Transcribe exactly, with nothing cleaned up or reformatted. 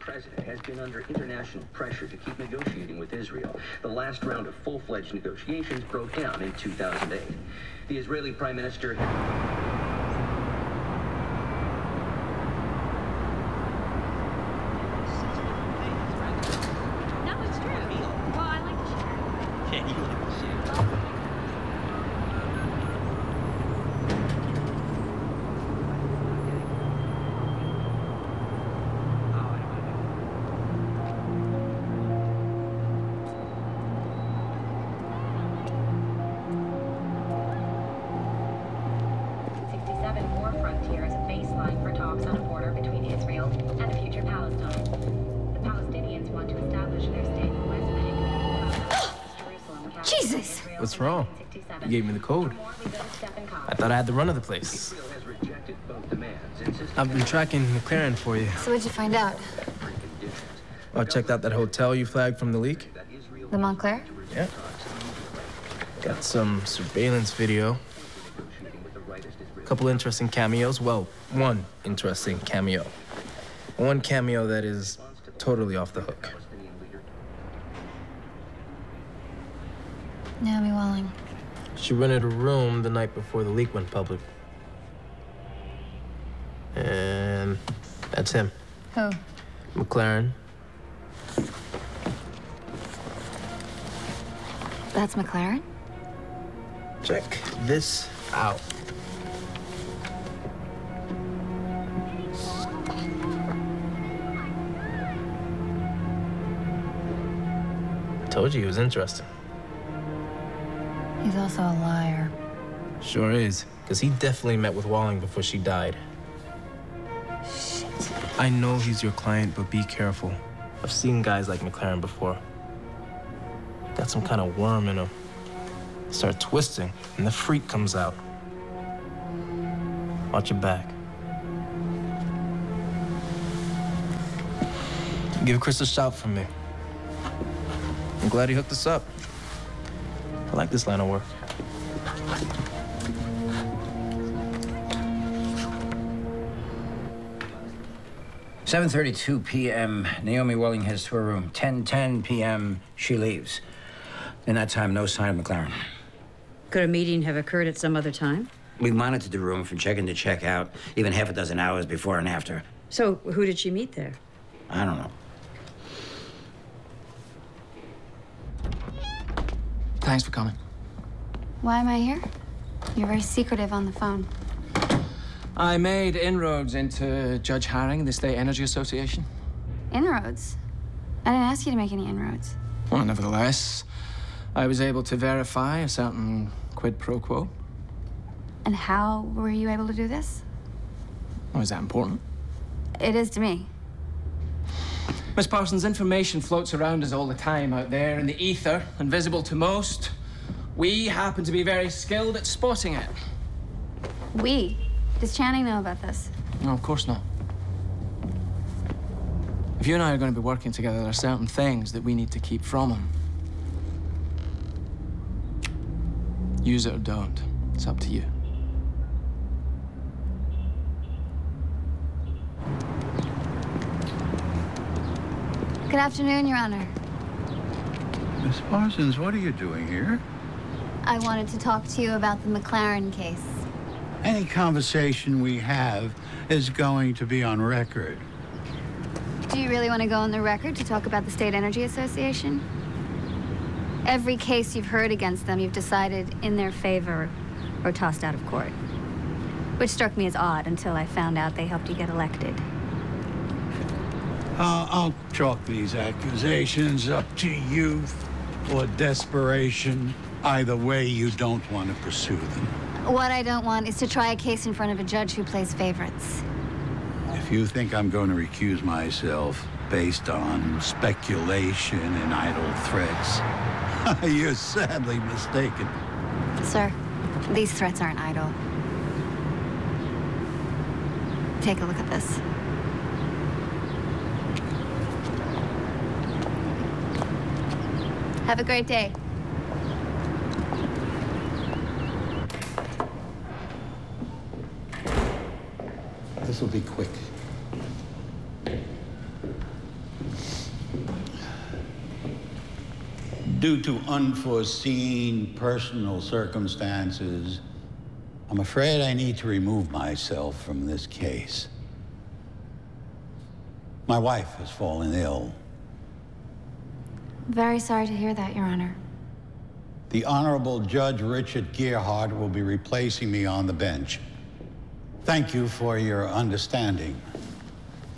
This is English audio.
president has been under international pressure to keep negotiating with Israel. The last round of full-fledged negotiations broke down in two thousand eight. The Israeli Prime Minister... What's wrong? You gave me the code. I thought I had the run of the place. I've been tracking McLaren for you. So what'd you find out? I checked out that hotel you flagged from the leak. The Montclair? Yeah. Got some surveillance video. A couple interesting cameos. Well, one interesting cameo. One cameo that is totally off the hook. Naomi Walling. She rented a room the night before the leak went public. And that's him. Who? McLaren. That's McLaren? Check this out. Told you he was interesting. He's also a liar. Sure is, because he definitely met with Walling before she died. Shit. I know he's your client, but be careful. I've seen guys like McLaren before. Got some kind of worm in him. Start twisting, and the freak comes out. Watch your back. Give Chris a shout from me. I'm glad he hooked us up. I like this line of work. seven thirty-two p m Naomi Walling heads to her room. ten ten p m she leaves. In that time, no sign of McLaren. Could a meeting have occurred at some other time? We monitored the room from check-in to check-out, even half a dozen hours before and after. So who did she meet there? I don't know. Thanks for coming. Why am I here? You're very secretive on the phone. I made inroads into Judge Haring, the State Energy Association. Inroads? I didn't ask you to make any inroads. Well, nevertheless, I was able to verify a certain quid pro quo. And how were you able to do this? Oh, is that important? It is to me. Miss Parsons, information floats around us all the time out there in the ether, invisible to most. We happen to be very skilled at spotting it. We? Does Channing know about this? No, of course not. If you and I are going to be working together, there are certain things that we need to keep from him. Use it or don't. It's up to you. Good afternoon, Your Honor. Miss Parsons, what are you doing here? I wanted to talk to you about the McLaren case. Any conversation we have is going to be on record. Do you really want to go on the record to talk about the State Energy Association? Every case you've heard against them, you've decided in their favor or tossed out of court. Which struck me as odd until I found out they helped you get elected. Uh, I'll chalk these accusations up to youth or desperation. Either way, you don't want to pursue them. What I don't want is to try a case in front of a judge who plays favorites. If you think I'm going to recuse myself based on speculation and idle threats, you're sadly mistaken. Sir, these threats aren't idle. Take a look at this. Have a great day. This will be quick. Due to unforeseen personal circumstances, I'm afraid I need to remove myself from this case. My wife has fallen ill. Very sorry to hear that, Your Honor. The Honorable Judge Richard Gearhart will be replacing me on the bench. Thank you for your understanding.